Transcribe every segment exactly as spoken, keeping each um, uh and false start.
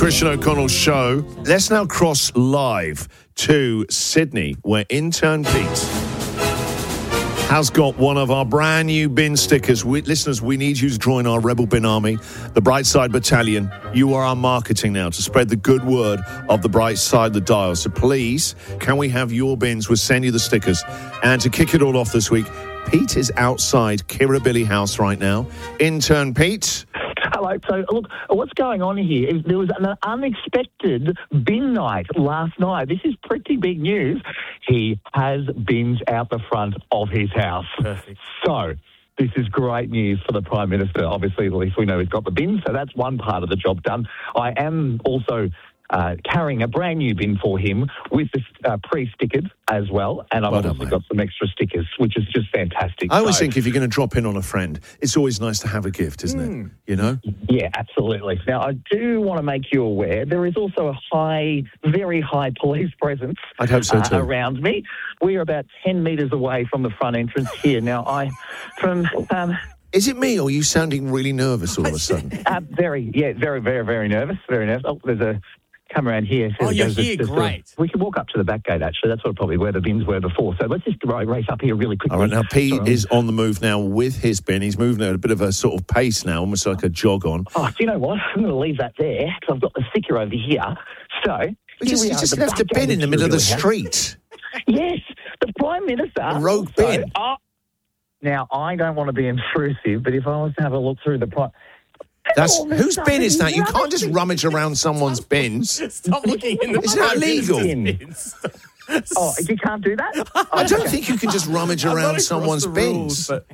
Christian O'Connell Show. Let's now cross live to Sydney, where intern Pete has got one of our brand new bin stickers. We, listeners, we need you to join our Rebel Bin Army, the Brightside Battalion. You are our marketing now to spread the good word of the bright side of the dial. So please, can we have your bins? We'll send you the stickers. And to kick it all off this week, Pete is outside Kirribilli House right now. Intern Pete. Hello. So, look, what's going on here is there was an unexpected bin night last night. This is pretty big news. He has bins out the front of his house. Perfect. So, this is great news for the Prime Minister. Obviously, at least we know he's got the bin, so that's one part of the job done. I am also uh, carrying a brand new bin for him with the uh, pre-stickered as well, and I've Well obviously done, got some extra stickers, which is just fantastic. I always So- think if you're going to drop in on a friend, it's always nice to have a gift, isn't Mm. it? You know? Yeah, absolutely. Now, I do want to make you aware there is also a high, very high police presence I'd hope so uh, too. around me. We are about ten metres away from the front entrance here. Now, I, from um, Is it me, or are you sounding really nervous all of a sudden? uh, very, yeah, very, very, very nervous, very nervous. Oh, there's a come around here. So Oh, it you're goes- here, there's a- great. we can walk up to the back gate, actually. That's sort of probably where the bins were before. So let's just ri- race up here really quickly. All right, now Pete Sorry. is on the move now with his bin. He's moving at a bit of a sort of pace now, almost like a jog on. Oh, do you know what? I'm going to leave that there because I've got the sticker over here. So, He here just, we he are, just the left a back gate bin in the middle of the Kirribilli House. street. Yes, the Prime Minister. A rogue also- bin. Oh, now, I don't want to be intrusive, but if I was to have a look through the Prime... That's Oh, whose bin is that? You rubbish. can't just rummage around someone's bins. Stop looking in the Isn't that illegal? bins. Oh, you can't do that? I don't think you can just rummage I'm not around across someone's the bins. rules, but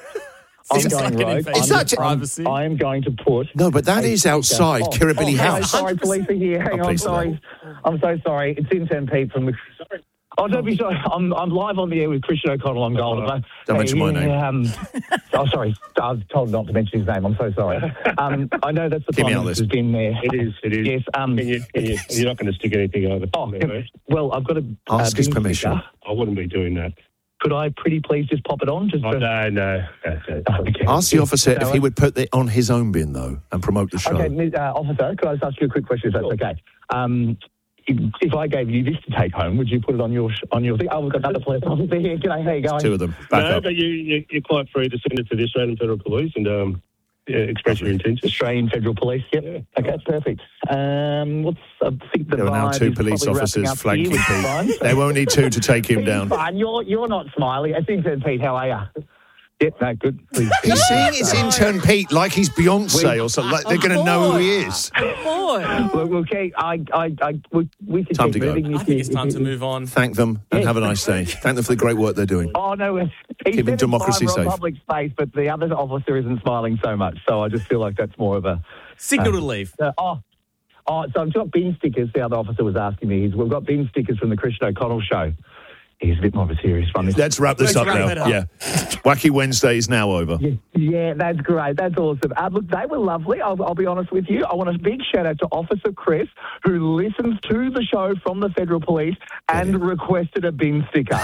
I'm seems going like an rogue. invasion Is I'm- that- of privacy. I am going to put... No, but that a is sticker- outside Oh, Kirribilli oh, House. Sorry, police are here. Hang Oh, on, please, sorry. I'm so sorry. It's intern Pete from the... Oh, don't be sorry. I'm, I'm live on the air with Christian O'Connell on Gold. Don't mention my name. Um, oh, sorry. I was told not to mention his name. I'm so sorry. Um, I know that's the Keep me Prime out of Minister's this. been there. It is, it is. Yes. Um, Can you, can you, you're not going to stick anything over oh, there, eh? well, I've got a... Ask uh, his bin permission. sticker. I wouldn't be doing that. Could I pretty please just pop it on? Just Oh, for- no, no. That's it. Okay. Ask the officer if No, he would put it on his own bin, though, and promote the show. Okay, Miz- uh, officer, could I just ask you a quick question, if that's okay? Um, if, if I gave you this to take home, would you put it on your sh- on your thing? Oh, we've got another police officer here. G'day, how you going? Two of them. Back no, up. but you, you, you're quite free to send it to the Australian Federal Police and um, yeah, express your intentions. Australian Federal Police. Yep. Yeah. Okay, that's perfect. Um, what's I think the There are now vibe two is police probably officers wrapping up flanking here, which is fine. Pete. They won't need two to take him Pete's down. fine. You're you're not smiley. It's intern Pete. How are you? Yep. No, good. Please. He's saying it's intern Pete like he's Beyonce or something. Like they're going to know who he is. Boy. Look, okay, I, I, I, we, we can Time keep to go. moving. I if think you- it's if time you- to move on. Thank them and Yeah. have a nice day. Thank them for the great work they're doing. Oh, no, he Keep said in it's democracy fine, we're on safe. public space, but the other officer isn't smiling so much, so I just feel like that's more of a... Signal Uh, to leave. Uh, oh, oh, so I've got bin stickers, the other officer was asking me. He's, we've got bin stickers from the Christian O'Connell show. He's a bit more of a serious one. This Let's wrap this Let's up wrap now. it up. Yeah. Wacky Wednesday is now over. Yeah, yeah, that's great. That's awesome. Uh, look, they were lovely. I'll, I'll be honest with you. I want a big shout out to Officer Chris, who listens to the show from the Federal Police and requested a bin sticker.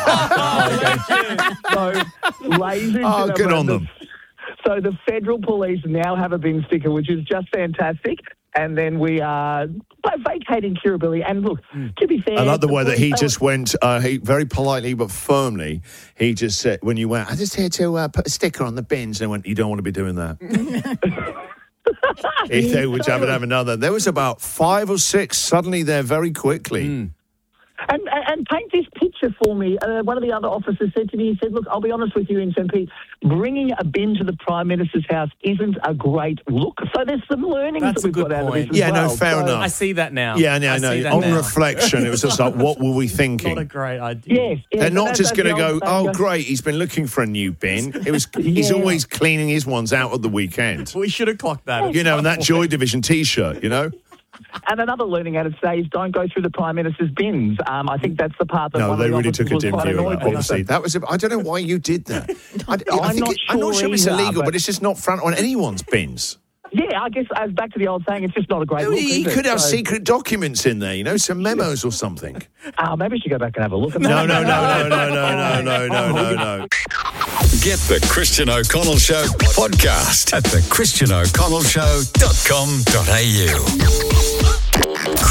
so, ladies and Oh, gentlemen, good on the- them. So the Federal Police now have a bin sticker, which is just fantastic. And then we are vacating Kirribilli. And look, to be fair, I like the way that he police- just went, uh, he very politely but firmly, he just said, when you went, I'm just here to uh, put a sticker on the bins, and they went, you don't want to be doing that. If they would have, have another. There was about five or six suddenly there very quickly. And, and, and paint this picture for me. Uh, one of the other officers said to me, he said, look, I'll be honest with you, Intern Pete, bringing a bin to the Prime Minister's house isn't a great look. So there's some learnings That's that a we've good got out of point. this as Yeah, no, well. fair So- enough. I see that now. Yeah, no, I no. see that On now. reflection, it was just like, what were we Not a thinking? great idea. Yes. yes, They're so not that's- just that's going to the go, old oh, saying. great, he's been looking for a new bin. It was, he's Yeah. always cleaning his ones out at the weekend. We should have clocked that. You know, and that Joy Division T-shirt, you know? And another learning out of today is don't go through the Prime Minister's bins. Um, I think that's the part that No, one they of the really officers took a was dim quite view of annoyed that, with. honestly. That was, a, I don't know why you did that. I, I I'm think not it, I'm not sure sure it's either, illegal, but, but- it's just not front on anyone's bins. Yeah, I guess as back to the old saying, it's just not a great look. He is it? could have So, secret documents in there, you know, some memos or something. Uh, maybe I should go back and have a look at No, that. no, no, no, no, no, no, no, no, no. Get the Christian O'Connell Show podcast at the christian o'connell show dot com dot a u.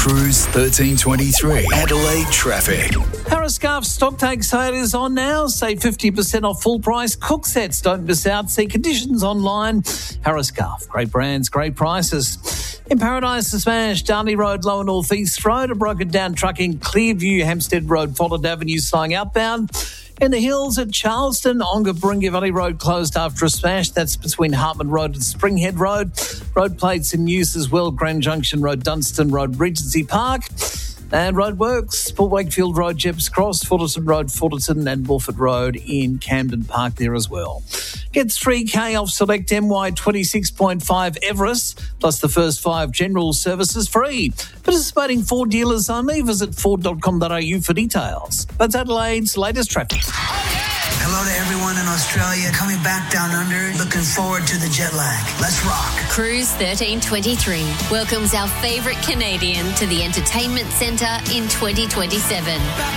Cruise thirteen twenty-three. Adelaide traffic. Harris Scarf stock take sale is on now. Save fifty percent off full price cook sets. Don't miss out. See conditions online. Harris Scarf. Great brands, great prices. In Paradise, the smash, Darnley Road, Lower North East Road, a broken down truck in Clearview, Hampstead Road, Follett Avenue, slowing outbound. In the hills at Charleston, Onga Baringa Valley Road closed after a smash. That's between Hartman Road and Springhead Road. Road plates in use as well. Grand Junction Road, Dunstan Road, Regency Park. And roadworks, Port Wakefield Road, Jeppes Cross, Fullerton Road, Fullerton and Bulford Road in Camden Park there as well. Get three K off select M Y twenty-six point five Everest, plus the first five general services free. Participating Ford dealers only. Visit ford dot com dot a u for details. That's Adelaide's latest traffic. Hello to everyone in Australia coming back down under. Looking forward to the jet lag. Let's rock. Cruise thirteen twenty-three welcomes our favourite Canadian to the Entertainment Centre in twenty twenty-seven.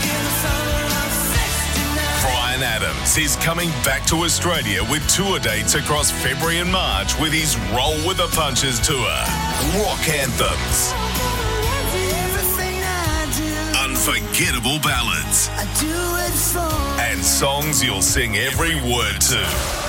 Brian Adams is coming back to Australia with tour dates across February and March with his Roll with the Punches tour. Rock anthems. Unforgettable ballads. I do it for and songs you'll sing every word to.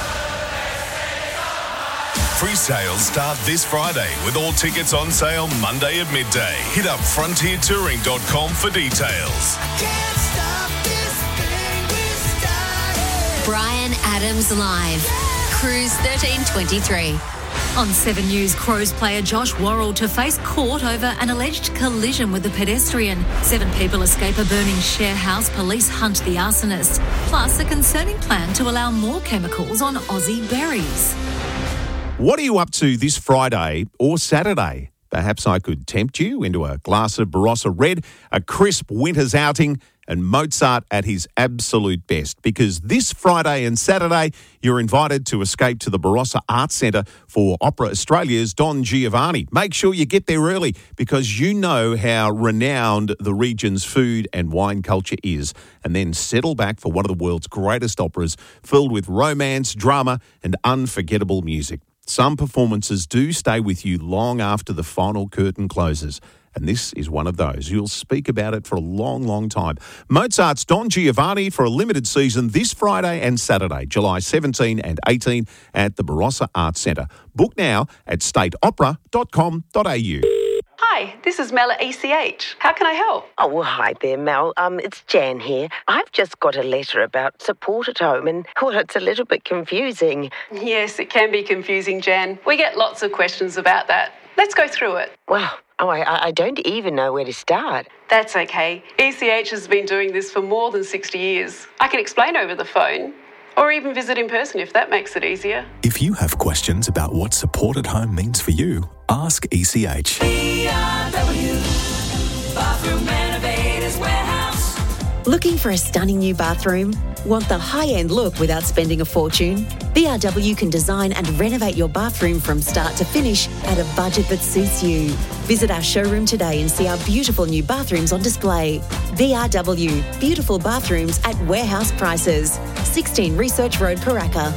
Pre-sales start this Friday with all tickets on sale Monday at midday. Hit up frontier touring dot com for details. Can't stop this thing we started. Brian Adams Live. Cruise thirteen twenty-three. On Seven News, Crows player Josh Worrell to face court over an alleged collision with a pedestrian. Seven people escape a burning share house. Police hunt the arsonist. Plus, a concerning plan to allow more chemicals on Aussie berries. What are you up to this Friday or Saturday? Perhaps I could tempt you into a glass of Barossa Red, a crisp winter's outing, and Mozart at his absolute best. Because this Friday and Saturday, you're invited to escape to the Barossa Arts Centre for Opera Australia's Don Giovanni. Make sure you get there early because you know how renowned the region's food and wine culture is. And then settle back for one of the world's greatest operas filled with romance, drama, and unforgettable music. Some performances do stay with you long after the final curtain closes. And this is one of those. You'll speak about it for a long, long time. Mozart's Don Giovanni for a limited season this Friday and Saturday, July seventeenth and eighteenth at the Barossa Arts Centre. Book now at state opera dot com dot a u. Hi, this is Mel at E C H. How can I help? Oh, well, hi there, Mel. Um, it's Jan here. I've just got a letter about support at home and, well, it's a little bit confusing. Yes, it can be confusing, Jan. We get lots of questions about that. Let's go through it. Well, oh, I, I don't even know where to start. That's okay. E C H has been doing this for more than sixty years. I can explain over the phone. Or even visit in person if that makes it easier. If you have questions about what support at home means for you, ask E C H. B R W, Bathroom Renovators Warehouse. Looking for a stunning new bathroom? Want the high-end look without spending a fortune? B R W can design and renovate your bathroom from start to finish at a budget that suits you. Visit our showroom today and see our beautiful new bathrooms on display. B R W, beautiful bathrooms at warehouse prices. sixteen Research Road, Paraka.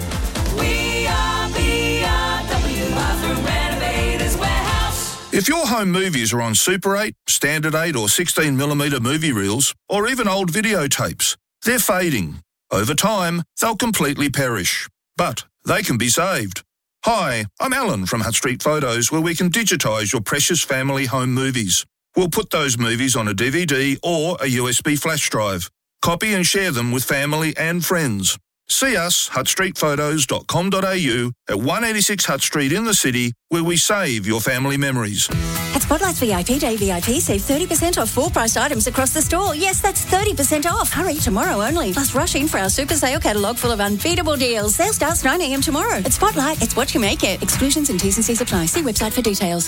We are B R W, Bathroom Renovators Warehouse. If your home movies are on Super eight, Standard eight or sixteen millimeter movie reels, or even old videotapes, they're fading. Over time, they'll completely perish. But they can be saved. Hi, I'm Alan from Hutt Street Photos, where we can digitise your precious family home movies. We'll put those movies on a D V D or a U S B flash drive. Copy and share them with family and friends. See us, hutt street photos dot com dot a u, at one eighty-six Hutt Street in the city, where we save your family memories. At Spotlight's V I P Day V I P, save thirty percent off full-priced items across the store. Yes, that's thirty percent off. Hurry, tomorrow only. Plus, rush in for our super sale catalogue full of unbeatable deals. Sale starts nine a.m. tomorrow. At Spotlight, it's what you make it. Exclusions and T's and C's apply. See website for details.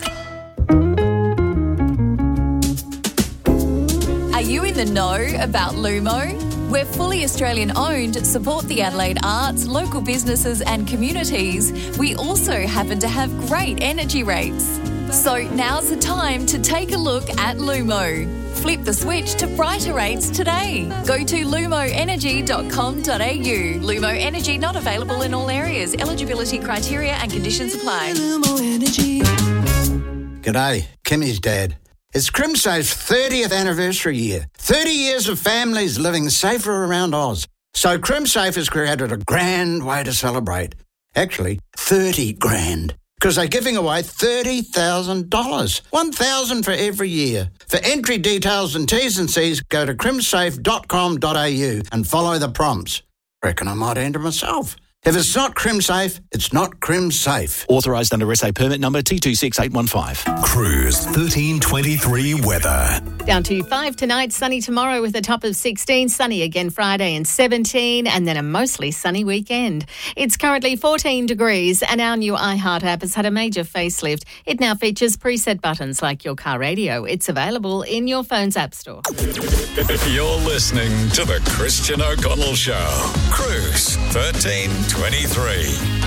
Are you in the know about Lumo? We're fully Australian owned, support the Adelaide arts, local businesses and communities. We also happen to have great energy rates. So now's the time to take a look at Lumo. Flip the switch to brighter rates today. Go to lumo energy dot com dot a u. Lumo Energy not available in all areas. Eligibility criteria and conditions apply. Lumo Energy. G'day, Kimmy's dad. It's CrimSafe's thirtieth anniversary year. thirty years of families living safer around Oz. So CrimSafe has created a grand way to celebrate. Actually, thirty grand. Because they're giving away thirty thousand dollars. one thousand dollars for every year. For entry details and T's and C's, go to crimsafe dot com dot a u and follow the prompts. Reckon I might enter myself. If it's not CrimSafe, it's not CrimSafe. Authorised under S A permit number T two six eight one five. Cruise thirteen twenty-three weather. Down to five tonight, sunny tomorrow with a top of sixteen, sunny again Friday and seventeen, and then a mostly sunny weekend. It's currently fourteen degrees, and our new iHeart app has had a major facelift. It now features preset buttons like your car radio. It's available in your phone's app store. You're listening to the Christian O'Connell Show. Cruise thirteen twenty-three.